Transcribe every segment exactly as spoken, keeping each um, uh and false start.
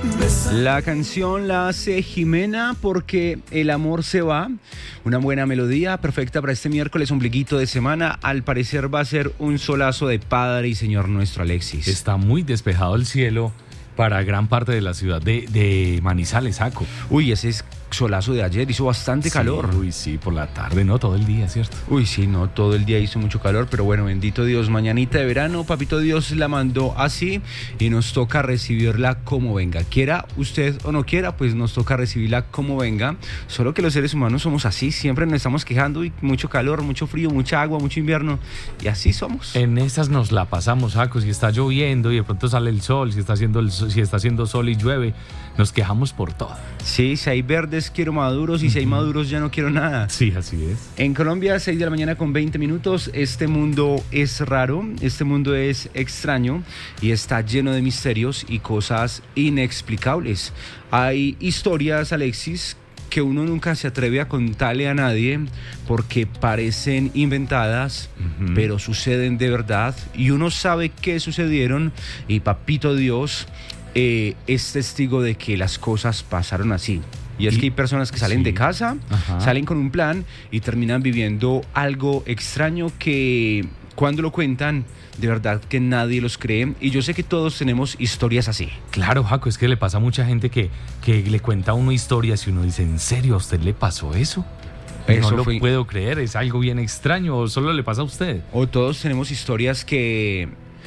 La canción la hace Jimena porque el amor se va. Una buena melodía, perfecta para este miércoles, ombliguito de semana. Al parecer va a ser un solazo de Padre y Señor nuestro, Alexis. Está muy despejado el cielo para gran parte de la ciudad de, de Manizales, Jaco. Uy, ese es solazo de ayer, hizo bastante Sí, calor. Uy, sí, por la tarde, no, todo el día, ¿cierto? Uy, sí, no, todo el día hizo mucho calor, pero bueno, bendito Dios, mañanita de verano, papito Dios la mandó así y nos toca recibirla como venga. Quiera usted o no quiera, pues nos toca recibirla como venga. Solo que los seres humanos somos así, siempre nos estamos quejando y mucho calor, mucho frío, mucha agua, mucho invierno y así somos. En esas nos la pasamos, Jaco, si está lloviendo y de pronto sale el sol, si está haciendo, el, si está haciendo sol y llueve, nos quejamos por todo. Sí, si hay verdes quiero maduros y si hay maduros ya no quiero nada. Sí, así es. En Colombia, seis de la mañana con veinte minutos. Este mundo es raro, este mundo es extraño y está lleno de misterios y cosas inexplicables. Hay historias, Alexis, que uno nunca se atreve a contarle a nadie porque parecen inventadas, uh-huh. pero suceden de verdad y uno sabe que sucedieron y papito Dios eh, es testigo de que las cosas pasaron así. Y es y, que hay personas que salen sí. de casa, Ajá. salen con un plan y terminan viviendo algo extraño que cuando lo cuentan, de verdad que nadie los cree. Y yo sé que todos tenemos historias así. Claro, Jaco, es que le pasa a mucha gente que, que le cuenta a uno historias y uno dice, ¿en serio a usted le pasó eso? eso no lo fue... puedo creer, es algo bien extraño, o solo le pasa a usted. O todos tenemos historias que,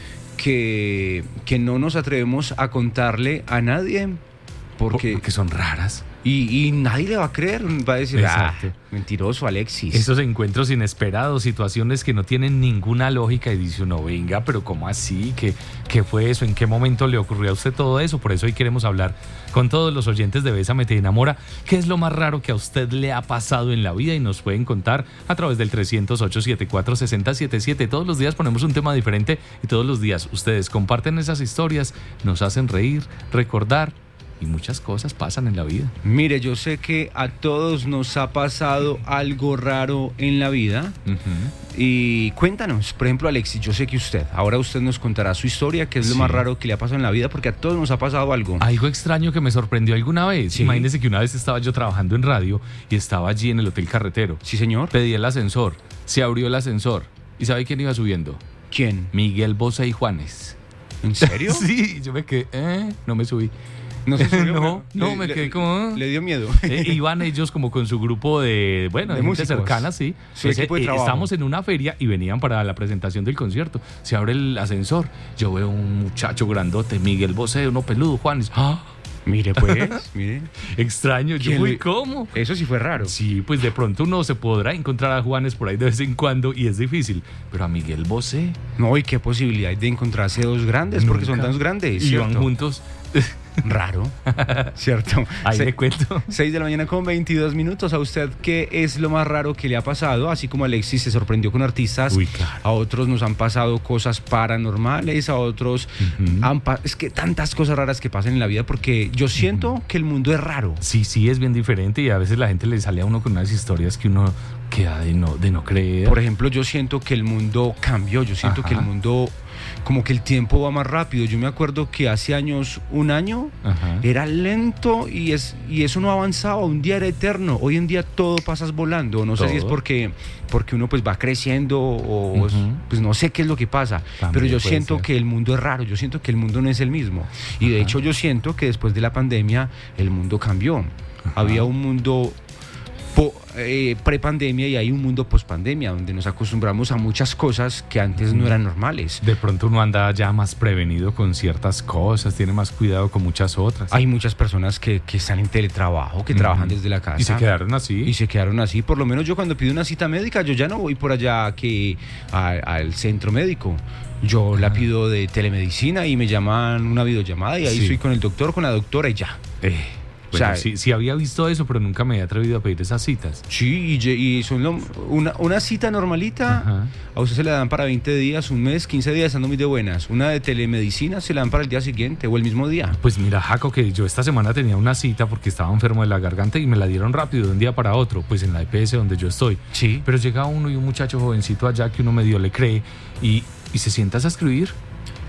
que, que no nos atrevemos a contarle a nadie. Porque, porque son raras. Y, y nadie le va a creer, va a decir, Exacto. ah, mentiroso Alexis. Esos encuentros inesperados, situaciones que no tienen ninguna lógica y dice uno, venga, pero ¿cómo así? ¿Qué, ¿Qué fue eso? ¿En qué momento le ocurrió a usted todo eso? Por eso hoy queremos hablar con todos los oyentes de Bésame Te Enamora. ¿Qué es lo más raro que a usted le ha pasado en la vida? Y nos pueden contar a través del trescientos ocho, setenta y cuatro, sesenta setenta y siete. Todos los días ponemos un tema diferente y todos los días ustedes comparten esas historias, nos hacen reír, recordar. Y muchas cosas pasan en la vida. Mire, yo sé que a todos nos ha pasado algo raro en la vida. Uh-huh. Y cuéntanos, por ejemplo, Alexis, yo sé que usted, ahora usted nos contará su historia, qué es sí. lo más raro que le ha pasado en la vida, porque a todos nos ha pasado algo. Algo extraño que me sorprendió alguna vez. Sí. Imagínese que una vez estaba yo trabajando en radio y estaba allí en el Hotel Carretero. Sí, señor. Pedí el ascensor, se abrió el ascensor. ¿Y sabe quién iba subiendo? ¿Quién? Miguel Bosé y Juanes. ¿En serio? Sí, yo me quedé, eh, no me subí. No, se subió, no, no, le, me quedé le, como... Le dio miedo. Eh, iban ellos como con su grupo de, bueno, de, de gente cercana, sí. Su Ese, equipo de trabajo. Estamos en una feria y venían para la presentación del concierto. Se abre el ascensor. Yo veo un muchacho grandote, Miguel Bosé, uno peludo, Juanes. ¡Ah! Mire pues, mire. Extraño, yo fui, ¿cómo? Eso sí fue raro. Sí, pues de pronto uno se podrá encontrar a Juanes por ahí de vez en cuando y es difícil, pero a Miguel Bosé... No, y qué posibilidad hay de encontrarse dos grandes, Nunca. porque son tan grandes, y ¿cierto? van juntos... Raro, ¿cierto? Ahí Se, le cuento. seis de la mañana con veintidós minutos. ¿A usted qué es lo más raro que le ha pasado? Así como Alexis se sorprendió con artistas, Uy, claro. a otros nos han pasado cosas paranormales, a otros uh-huh. han pa- es que tantas cosas raras que pasan en la vida, porque yo siento uh-huh. que el mundo es raro. Sí, sí, es bien diferente y a veces la gente le sale a uno con unas historias que uno queda de no, de no creer. Por ejemplo, yo siento que el mundo cambió, yo siento Ajá. que el mundo... como que el tiempo va más rápido. Yo me acuerdo que hace años, un año, Ajá. era lento y, es, y eso no avanzaba, un día era eterno. Hoy en día todo pasas volando. No todo. sé si es porque, porque uno pues va creciendo o uh-huh. pues no sé qué es lo que pasa. También pero yo siento ser. que el mundo es raro, yo siento que el mundo no es el mismo. Y Ajá. de hecho yo siento que después de la pandemia el mundo cambió. Ajá. Había un mundo... Po, eh, prepandemia y hay un mundo pospandemia donde nos acostumbramos a muchas cosas que antes no eran normales. De pronto uno anda ya más prevenido con ciertas cosas, tiene más cuidado con muchas otras. Hay muchas personas que, que están en teletrabajo, que mm. trabajan desde la casa. Y se quedaron así. Y se quedaron así. Por lo menos yo cuando pido una cita médica, yo ya no voy por allá que a, al centro médico. Yo ah. la pido de telemedicina y me llaman una videollamada y ahí sí. estoy con el doctor, con la doctora y ya. Eh. Bueno, o sea, sí, sí había visto eso, pero nunca me había atrevido a pedir esas citas. Sí, y, y son lo, una, una cita normalita, Ajá. a usted se la dan para veinte días, un mes, quince días, estando muy de buenas. Una de telemedicina se la dan para el día siguiente o el mismo día. Pues mira, Jaco, que yo esta semana tenía una cita porque estaba enfermo de la garganta y me la dieron rápido de un día para otro, pues en la E P S donde yo estoy. Sí. Pero llega uno y un muchacho jovencito allá que uno medio le cree y, y se sienta a escribir.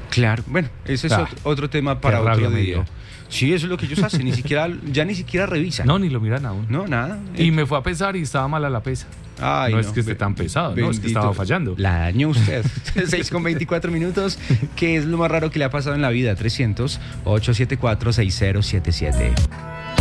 Claro, bueno, ese es Ah, otro, otro tema para qué otro rabia me día. dio. Sí, eso es lo que ellos hacen, ni siquiera, ya ni siquiera revisan. No, ni lo miran aún. No, nada. Y me fue a pesar y estaba mala la pesa. Ay, no, es que esté tan pesado, no, es que estaba fallando. La dañó usted. seis con veinticuatro minutos. ¿Qué es lo más raro que le ha pasado en la vida? trescientos, ochocientos setenta y cuatro, sesenta siete siete.